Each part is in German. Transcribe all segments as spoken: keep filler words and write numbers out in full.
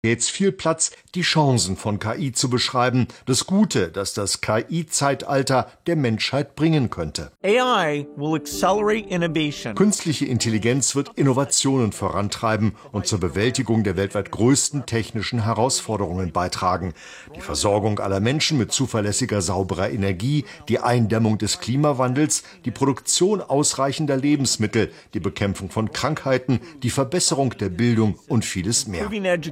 Jetzt viel Platz, die Chancen von K I zu beschreiben, das Gute, das das K I-Zeitalter der Menschheit bringen könnte. A I will accelerate innovation. Künstliche Intelligenz wird Innovationen vorantreiben und zur Bewältigung der weltweit größten technischen Herausforderungen beitragen. Die Versorgung aller Menschen mit zuverlässiger, sauberer Energie, die Eindämmung des Klimawandels, die Produktion ausreichender Lebensmittel, die Bekämpfung von Krankheiten, die Verbesserung der Bildung und vieles mehr.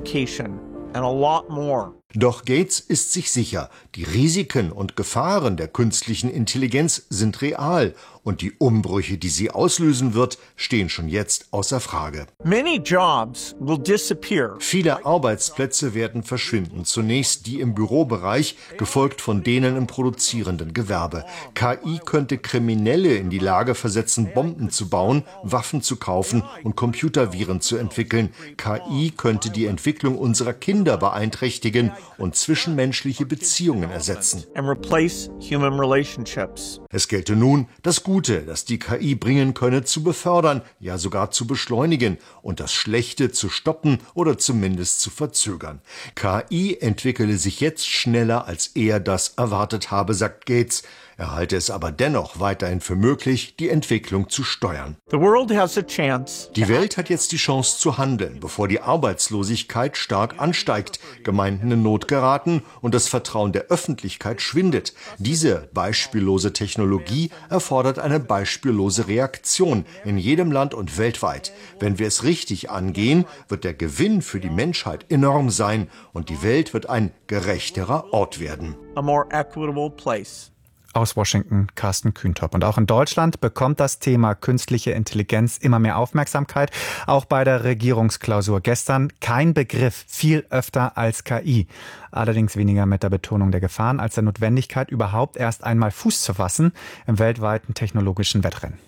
And a lot more. Doch Gates ist sich sicher, die Risiken und Gefahren der künstlichen Intelligenz sind real und die Umbrüche, die sie auslösen wird, stehen schon jetzt außer Frage. Many jobs will disappear. Viele Arbeitsplätze werden verschwinden, zunächst die im Bürobereich, gefolgt von denen im produzierenden Gewerbe. K I könnte Kriminelle in die Lage versetzen, Bomben zu bauen, Waffen zu kaufen und Computerviren zu entwickeln. K I könnte die Entwicklung unserer Kinder beeinträchtigen und zwischenmenschliche Beziehungen ersetzen. And replace human relationships. Es gelte nun, das Gute, das die K I bringen könne, zu befördern, ja sogar zu beschleunigen und das Schlechte zu stoppen oder zumindest zu verzögern. K I entwickele sich jetzt schneller, als er das erwartet habe, sagt Gates. Er halte es aber dennoch weiterhin für möglich, die Entwicklung zu steuern. The world has a chance. Die Welt hat jetzt die Chance zu handeln, bevor die Arbeitslosigkeit stark ansteigt, Gemeinden in Not geraten und das Vertrauen der Öffentlichkeit schwindet. Diese beispiellose Technologie erfordert eine beispiellose Reaktion in jedem Land und weltweit. Wenn wir es richtig angehen, wird der Gewinn für die Menschheit enorm sein und die Welt wird ein gerechterer Ort werden. A more equitable place. Aus Washington, Carsten Kühntop. Und auch in Deutschland bekommt das Thema künstliche Intelligenz immer mehr Aufmerksamkeit. Auch bei der Regierungsklausur gestern kein Begriff, viel öfter als K I. Allerdings weniger mit der Betonung der Gefahren als der Notwendigkeit, überhaupt erst einmal Fuß zu fassen im weltweiten technologischen Wettrennen.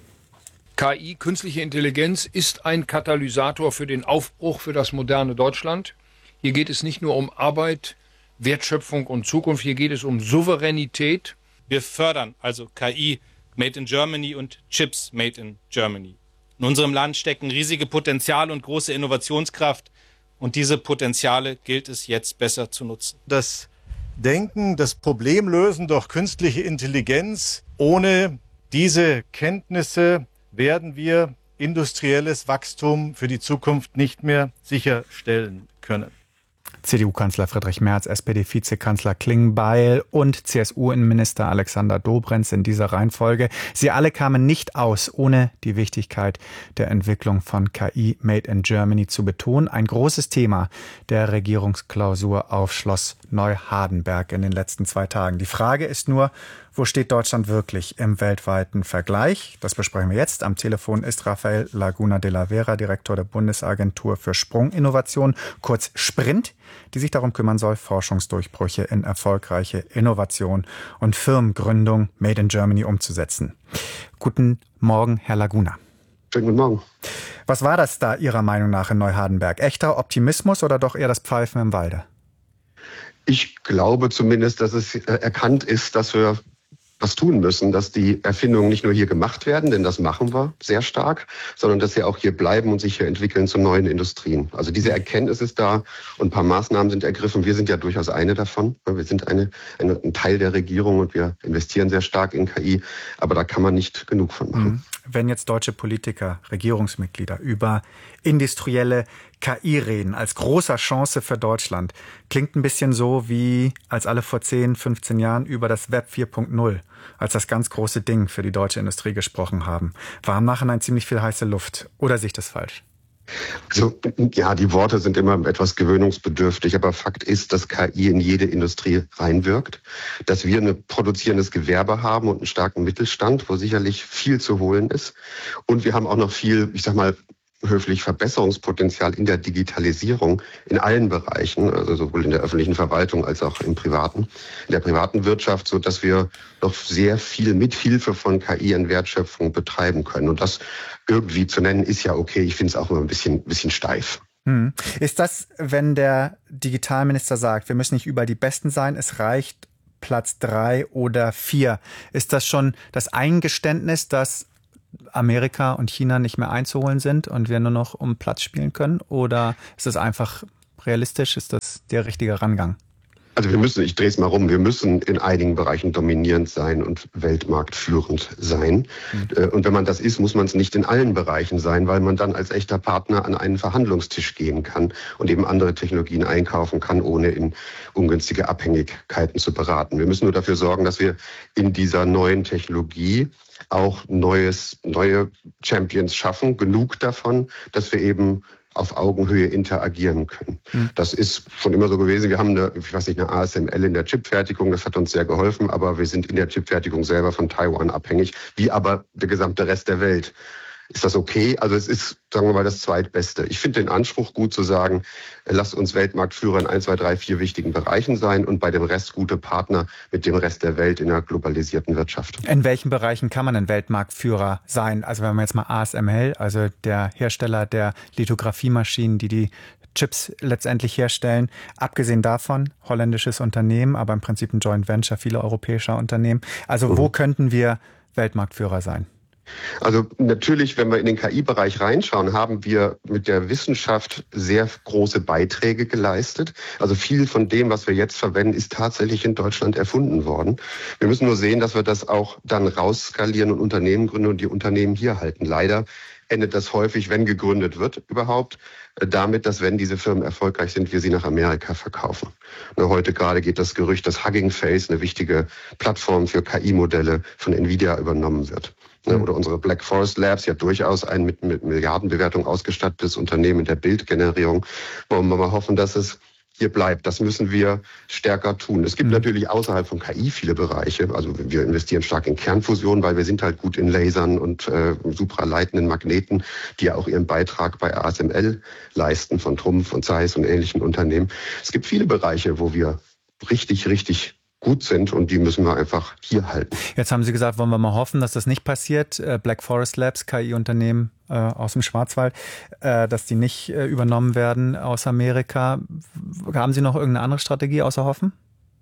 K I, künstliche Intelligenz, ist ein Katalysator für den Aufbruch für das moderne Deutschland. Hier geht es nicht nur um Arbeit, Wertschöpfung und Zukunft, hier geht es um Souveränität. Wir fördern also K I Made in Germany und Chips Made in Germany. In unserem Land stecken riesige Potenziale und große Innovationskraft. Und diese Potenziale gilt es jetzt besser zu nutzen. Das Denken, das Problemlösen durch künstliche Intelligenz, ohne diese Kenntnisse werden wir industrielles Wachstum für die Zukunft nicht mehr sicherstellen können. C D U-Kanzler Friedrich Merz, S P D-Vizekanzler Klingbeil und C S U-Innenminister Alexander Dobrindt in dieser Reihenfolge. Sie alle kamen nicht aus, ohne die Wichtigkeit der Entwicklung von K I Made in Germany zu betonen. Ein großes Thema der Regierungsklausur auf Schloss Neuhardenberg in den letzten zwei Tagen. Die Frage ist nur, wo steht Deutschland wirklich im weltweiten Vergleich? Das besprechen wir jetzt. Am Telefon ist Rafael Laguna de la Vera, Direktor der Bundesagentur für Sprunginnovation, kurz Sprint, die sich darum kümmern soll, Forschungsdurchbrüche in erfolgreiche Innovation und Firmengründung Made in Germany umzusetzen. Guten Morgen, Herr Laguna. Schönen guten Morgen. Was war das da Ihrer Meinung nach in Neuhardenberg? Echter Optimismus oder doch eher das Pfeifen im Walde? Ich glaube zumindest, dass es erkannt ist, dass wir was tun müssen, dass die Erfindungen nicht nur hier gemacht werden, denn das machen wir sehr stark, sondern dass sie auch hier bleiben und sich hier entwickeln zu neuen Industrien. Also diese Erkenntnis ist da und ein paar Maßnahmen sind ergriffen. Wir sind ja durchaus eine davon. Wir sind eine, eine, ein Teil der Regierung und wir investieren sehr stark in K I, aber da kann man nicht genug von machen. Wenn jetzt deutsche Politiker, Regierungsmitglieder über industrielle K I reden, als großer Chance für Deutschland, klingt ein bisschen so, wie als alle vor zehn, fünfzehn Jahren über das Web vier Punkt null, als das ganz große Ding für die deutsche Industrie gesprochen haben. War im Nachhinein ziemlich viel heiße Luft. Oder sehe ich das falsch? Also ja, die Worte sind immer etwas gewöhnungsbedürftig, aber Fakt ist, dass K I in jede Industrie reinwirkt, dass wir ein produzierendes Gewerbe haben und einen starken Mittelstand, wo sicherlich viel zu holen ist. Und wir haben auch noch viel, ich sag mal, höflich Verbesserungspotenzial in der Digitalisierung in allen Bereichen, also sowohl in der öffentlichen Verwaltung als auch im privaten, in der privaten Wirtschaft, so dass wir noch sehr viel mit Hilfe von K I an Wertschöpfung betreiben können. Und das irgendwie zu nennen, ist ja okay. Ich finde es auch immer ein bisschen, bisschen steif. Hm. Ist das, wenn der Digitalminister sagt, wir müssen nicht überall die Besten sein, es reicht Platz drei oder vier, ist das schon das Eingeständnis, dass Amerika und China nicht mehr einzuholen sind und wir nur noch um Platz spielen können? Oder ist es einfach realistisch? Ist das der richtige Rangang? Also wir müssen, ich drehe es mal rum, wir müssen in einigen Bereichen dominierend sein und weltmarktführend sein. Mhm. Und wenn man das ist, muss man es nicht in allen Bereichen sein, weil man dann als echter Partner an einen Verhandlungstisch gehen kann und eben andere Technologien einkaufen kann, ohne in ungünstige Abhängigkeiten zu beraten. Wir müssen nur dafür sorgen, dass wir in dieser neuen Technologie auch neues, neue Champions schaffen, genug davon, dass wir eben auf Augenhöhe interagieren können. Hm. Das ist schon immer so gewesen. Wir haben eine, ich weiß nicht, eine A S M L in der Chipfertigung, das hat uns sehr geholfen, aber wir sind in der Chipfertigung selber von Taiwan abhängig, wie aber der gesamte Rest der Welt. Ist das okay? Also es ist, sagen wir mal, das Zweitbeste. Ich finde den Anspruch gut zu sagen, lasst uns Weltmarktführer in eins, zwei, drei, vier wichtigen Bereichen sein und bei dem Rest gute Partner mit dem Rest der Welt in einer globalisierten Wirtschaft. In welchen Bereichen kann man ein Weltmarktführer sein? Also wenn man jetzt mal A S M L, also der Hersteller der Lithografiemaschinen, die die Chips letztendlich herstellen, abgesehen davon, holländisches Unternehmen, aber im Prinzip ein Joint Venture vieler europäischer Unternehmen. Also mhm. wo könnten wir Weltmarktführer sein? Also natürlich, wenn wir in den K I-Bereich reinschauen, haben wir mit der Wissenschaft sehr große Beiträge geleistet. Also viel von dem, was wir jetzt verwenden, ist tatsächlich in Deutschland erfunden worden. Wir müssen nur sehen, dass wir das auch dann rausskalieren und Unternehmen gründen und die Unternehmen hier halten. Leider endet das häufig, wenn gegründet wird, überhaupt damit, dass wenn diese Firmen erfolgreich sind, wir sie nach Amerika verkaufen. Und heute gerade geht das Gerücht, dass Hugging Face, eine wichtige Plattform für K I-Modelle von Nvidia, übernommen wird. Oder unsere Black Forest Labs, ja durchaus ein mit, mit Milliardenbewertung ausgestattetes Unternehmen in der Bildgenerierung. Wollen wir mal hoffen, dass es hier bleibt. Das müssen wir stärker tun. Es gibt mhm. natürlich außerhalb von K I viele Bereiche. Also wir investieren stark in Kernfusion, weil wir sind halt gut in Lasern und äh, supraleitenden Magneten, die ja auch ihren Beitrag bei A S M L leisten, von Trumpf und Zeiss und ähnlichen Unternehmen. Es gibt viele Bereiche, wo wir richtig, richtig gut sind und die müssen wir einfach hier halten. Jetzt haben Sie gesagt, wollen wir mal hoffen, dass das nicht passiert. Black Forest Labs, K I-Unternehmen äh, aus dem Schwarzwald, äh, dass die nicht äh, übernommen werden aus Amerika. Haben Sie noch irgendeine andere Strategie außer hoffen?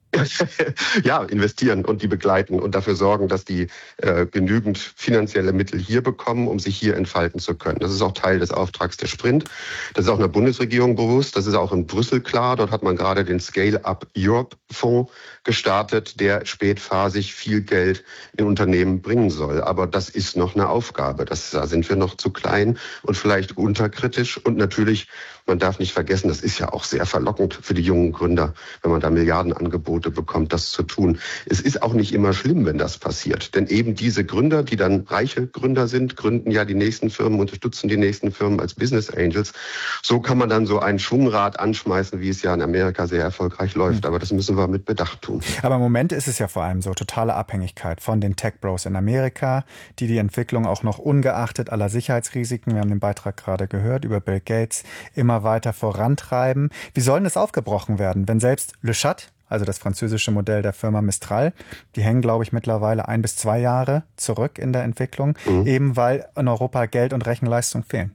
Ja, investieren und die begleiten und dafür sorgen, dass die äh, genügend finanzielle Mittel hier bekommen, um sich hier entfalten zu können. Das ist auch Teil des Auftrags der Sprint. Das ist auch einer Bundesregierung bewusst. Das ist auch in Brüssel klar. Dort hat man gerade den Scale-up Europe Fonds gestartet, der spätphasig viel Geld in Unternehmen bringen soll. Aber das ist noch eine Aufgabe. Das, da sind wir noch zu klein und vielleicht unterkritisch. Und natürlich, man darf nicht vergessen, das ist ja auch sehr verlockend für die jungen Gründer, wenn man da Milliardenangebote bekommt, das zu tun. Es ist auch nicht immer schlimm, wenn das passiert. Denn eben diese Gründer, die dann reiche Gründer sind, gründen ja die nächsten Firmen, unterstützen die nächsten Firmen als Business Angels. So kann man dann so ein Schwungrad anschmeißen, wie es ja in Amerika sehr erfolgreich läuft. Aber das müssen wir mit Bedacht tun. Aber im Moment ist es ja vor allem so, totale Abhängigkeit von den Tech-Bros in Amerika, die die Entwicklung auch noch ungeachtet aller Sicherheitsrisiken, wir haben den Beitrag gerade gehört, über Bill Gates, immer weiter vorantreiben. Wie soll denn das aufgebrochen werden, wenn selbst Le Chat, also das französische Modell der Firma Mistral, die hängen, glaube ich, mittlerweile ein bis zwei Jahre zurück in der Entwicklung, mhm. eben weil in Europa Geld und Rechenleistung fehlen?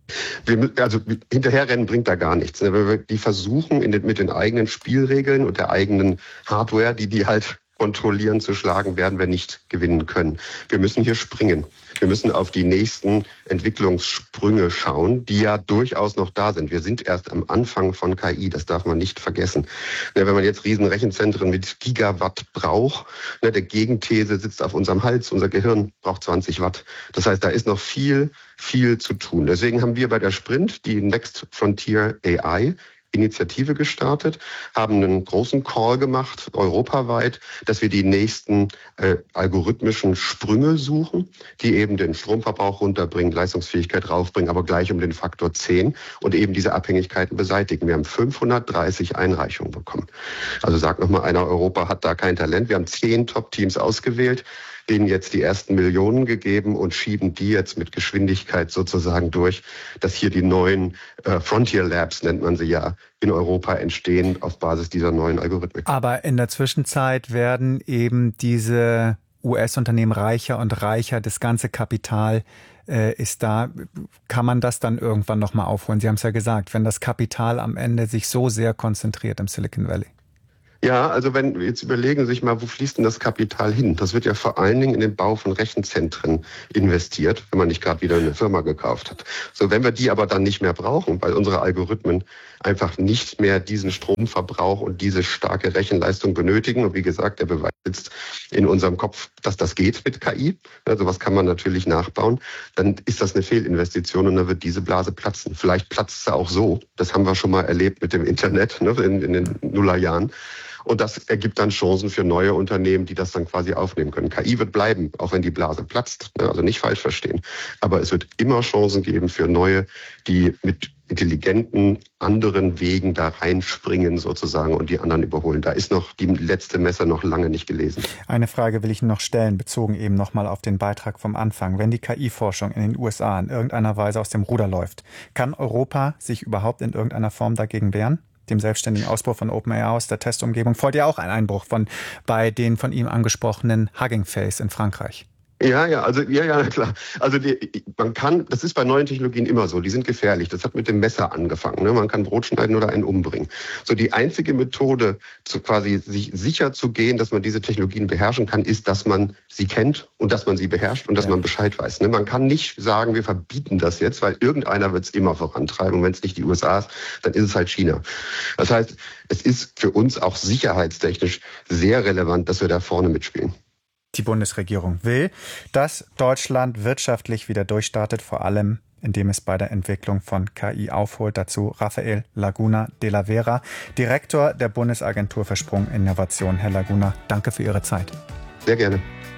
Wir, also hinterherrennen bringt da gar nichts. Die versuchen in den, mit den eigenen Spielregeln und der eigenen Hardware, die die halt kontrollieren, zu schlagen, werden wir nicht gewinnen können. Wir müssen hier springen. Wir müssen auf die nächsten Entwicklungssprünge schauen, die ja durchaus noch da sind. Wir sind erst am Anfang von K I, das darf man nicht vergessen. Wenn man jetzt riesen Rechenzentren mit Gigawatt braucht, der Gegenthese sitzt auf unserem Hals, unser Gehirn braucht zwanzig Watt. Das heißt, da ist noch viel, viel zu tun. Deswegen haben wir bei der Sprint die Next Frontier A I Initiative gestartet, haben einen großen Call gemacht, europaweit, dass wir die nächsten äh, algorithmischen Sprünge suchen, die eben den Stromverbrauch runterbringen, Leistungsfähigkeit raufbringen, aber gleich um den Faktor zehn und eben diese Abhängigkeiten beseitigen. Wir haben fünfhundertdreißig Einreichungen bekommen. Also sagt nochmal einer, Europa hat da kein Talent. Wir haben zehn Top-Teams ausgewählt, denen jetzt die ersten Millionen gegeben und schieben die jetzt mit Geschwindigkeit sozusagen durch, dass hier die neuen äh, Frontier Labs, nennt man sie ja, in Europa entstehen auf Basis dieser neuen Algorithmen. Aber in der Zwischenzeit werden eben diese U S-Unternehmen reicher und reicher, das ganze Kapital äh, ist da. Kann man das dann irgendwann nochmal aufholen? Sie haben es ja gesagt, wenn das Kapital am Ende sich so sehr konzentriert im Silicon Valley. Ja, also wenn jetzt überlegen Sie sich mal, wo fließt denn das Kapital hin? Das wird ja vor allen Dingen in den Bau von Rechenzentren investiert, wenn man nicht gerade wieder eine Firma gekauft hat. So, wenn wir die aber dann nicht mehr brauchen, weil unsere Algorithmen einfach nicht mehr diesen Stromverbrauch und diese starke Rechenleistung benötigen. Und wie gesagt, der Beweis sitzt in unserem Kopf, dass das geht mit K I. Also was kann man natürlich nachbauen. Dann ist das eine Fehlinvestition und dann wird diese Blase platzen. Vielleicht platzt sie auch so. Das haben wir schon mal erlebt mit dem Internet, ne, in, in den Nullerjahren. Und das ergibt dann Chancen für neue Unternehmen, die das dann quasi aufnehmen können. K I wird bleiben, auch wenn die Blase platzt. Also nicht falsch verstehen. Aber es wird immer Chancen geben für neue, die mit intelligenten anderen Wegen da reinspringen sozusagen und die anderen überholen. Da ist noch die letzte Messe noch lange nicht gelesen. Eine Frage will ich noch stellen, bezogen eben nochmal auf den Beitrag vom Anfang. Wenn die K I-Forschung in den U S A in irgendeiner Weise aus dem Ruder läuft, kann Europa sich überhaupt in irgendeiner Form dagegen wehren? Dem selbstständigen Ausbruch von OpenAI aus der Testumgebung folgt ja auch ein Einbruch von bei den von ihm angesprochenen Hugging Face in Frankreich. Ja, ja, also ja, ja, klar. Also die, man kann, das ist bei neuen Technologien immer so, die sind gefährlich. Das hat mit dem Messer angefangen. Ne? Man kann Brot schneiden oder einen umbringen. So die einzige Methode, zu quasi sich sicher zu gehen, dass man diese Technologien beherrschen kann, ist, dass man sie kennt und dass man sie beherrscht und dass ja. man Bescheid weiß. Ne? Man kann nicht sagen, wir verbieten das jetzt, weil irgendeiner wird es immer vorantreiben. Und wenn es nicht die U S A ist, dann ist es halt China. Das heißt, es ist für uns auch sicherheitstechnisch sehr relevant, dass wir da vorne mitspielen. Die Bundesregierung will, dass Deutschland wirtschaftlich wieder durchstartet, vor allem indem es bei der Entwicklung von K I aufholt. Dazu Rafael Laguna de la Vera, Direktor der Bundesagentur für Sprunginnovation. Herr Laguna, danke für Ihre Zeit. Sehr gerne.